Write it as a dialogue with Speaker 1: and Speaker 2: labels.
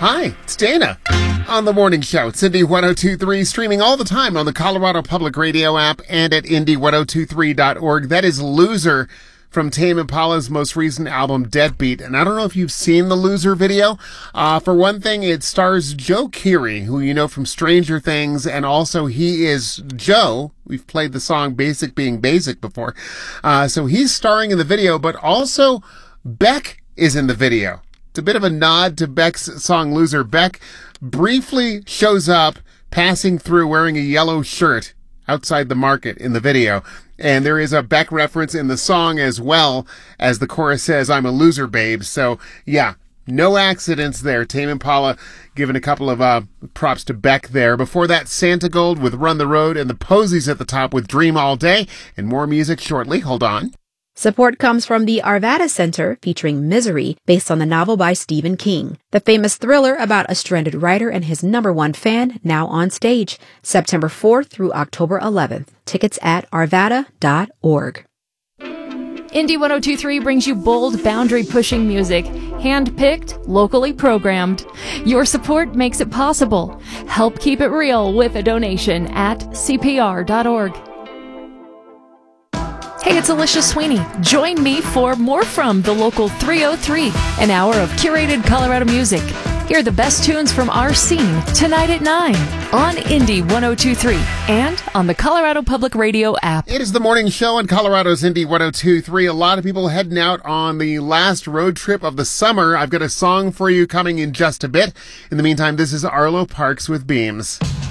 Speaker 1: Hi, it's Dana. On the morning show, it's Indie 1023, streaming all the time on the Colorado Public Radio app and at indie1023.org. That is Loser from Tame Impala's most recent album, Deadbeat. And I don't know if you've seen the Loser video. For one thing, it stars Joe Keery, who you know from Stranger Things, and also he is Joe. We've played the song Basic Being Basic before. So he's starring in the video, but also Beck is in the video. It's a bit of a nod to Beck's song Loser. Beck briefly shows up passing through wearing a yellow shirt outside the market in the video. And there is a Beck reference in the song as well as the chorus says, "I'm a loser, babe." So yeah, no accidents there. Tame Impala giving a couple of props to Beck there. Before that, Santa Gold with Run the Road and the Posies at the top with Dream All Day. And more music shortly. Hold on.
Speaker 2: Support comes from the Arvada Center, featuring Misery, based on the novel by Stephen King. The famous thriller about a stranded writer and his #1 fan, now on stage, September 4th through October 11th. Tickets at arvada.org.
Speaker 3: Indie 1023 brings you bold, boundary-pushing music, hand-picked, locally programmed. Your support makes it possible. Help keep it real with a donation at cpr.org. Hey, it's Alicia Sweeney. Join me for More From the Local 303, an hour of curated Colorado music. Hear the best tunes from our scene tonight at 9 on Indie 1023 and on the Colorado Public Radio app.
Speaker 1: It is the morning show on Colorado's Indie 1023. A lot of people heading out on the last road trip of the summer. I've got a song for you coming in just a bit. In the meantime, this is Arlo Parks with Beams.